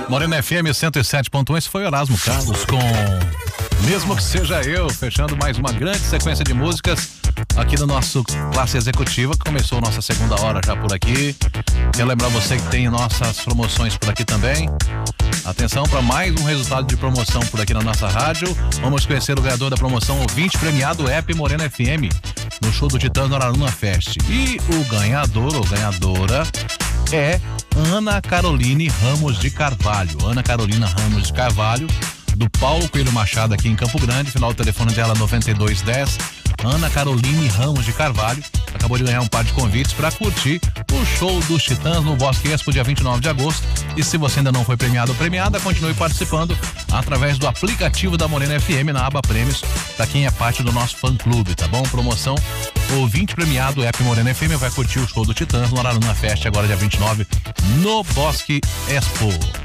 Morena FM 107.1, esse foi Erasmo Carlos com Mesmo Que Seja Eu, fechando mais uma grande sequência de músicas aqui no nosso Classe Executiva, que começou nossa segunda hora já por aqui. Quero lembrar você que tem nossas promoções por aqui também. Atenção para mais um resultado de promoção por aqui na nossa rádio. Vamos conhecer o ganhador da promoção ouvinte premiado App Morena FM no show do Titãs no Araruna Fest. E o ganhador ou ganhadora é Ana Caroline Ramos de Carvalho. Ana Carolina Ramos de Carvalho, do Paulo Coelho Machado aqui em Campo Grande. Final do telefone dela 9210. Ana Caroline Ramos de Carvalho acabou de ganhar um par de convites para curtir o show dos Titãs no Bosque Expo, dia 29 de agosto. E se você ainda não foi premiado ou premiada, continue participando através do aplicativo da Morena FM na aba Prêmios, para quem é parte do nosso fã-clube, tá bom? Promoção ouvinte premiado App Morena FM vai curtir o show do Titãs no Araruna Fest, agora dia 29, no Bosque Expo.